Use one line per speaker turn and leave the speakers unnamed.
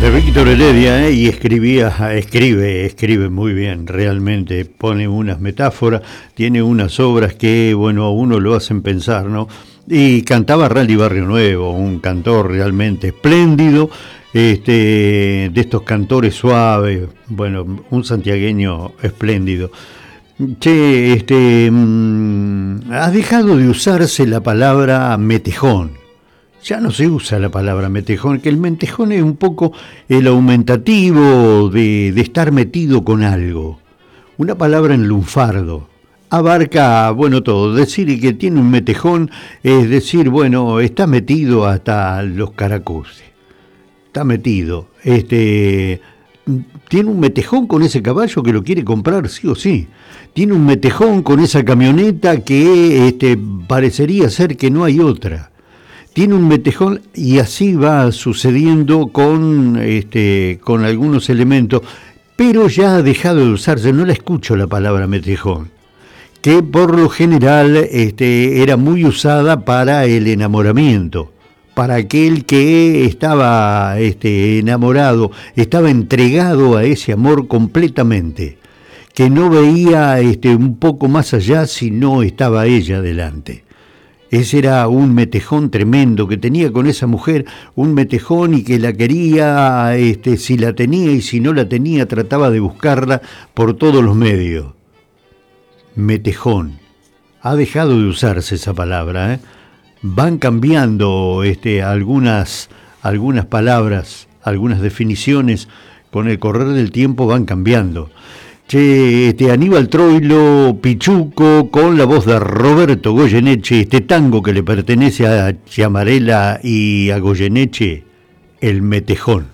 De Víctor Heredia, y escribe muy bien, realmente pone unas metáforas, tiene unas obras que, bueno, a uno lo hacen pensar, ¿no? Y cantaba Rally Barrio Nuevo, un cantor realmente espléndido, de estos cantores suaves, bueno, un santiagueño espléndido. Che, ha dejado de usarse la palabra metejón. Ya no se usa la palabra metejón, que el metejón es un poco el aumentativo de estar metido con algo. Una palabra en lunfardo. Abarca, bueno, todo. Decir que tiene un metejón es decir, bueno, está metido hasta los caracoles. Está metido. Tiene un metejón con ese caballo que lo quiere comprar sí o sí. Tiene un metejón con esa camioneta que parecería ser que no hay otra. Tiene un metejón, y así va sucediendo con algunos elementos, pero ya ha dejado de usarse. No la escucho la palabra metejón, que por lo general era muy usada para el enamoramiento, para aquel que estaba enamorado, estaba entregado a ese amor completamente, que no veía un poco más allá si no estaba ella delante. Ese era un metejón tremendo que tenía con esa mujer, un metejón, y que la quería, si la tenía, y si no la tenía trataba de buscarla por todos los medios. Metejón. Ha dejado de usarse esa palabra, ¿eh? Van cambiando algunas palabras, algunas definiciones, con el correr del tiempo van cambiando. Che, Aníbal Troilo Pichuco, con la voz de Roberto Goyeneche, este tango que le pertenece a Chiamarela y a Goyeneche, El Metejón.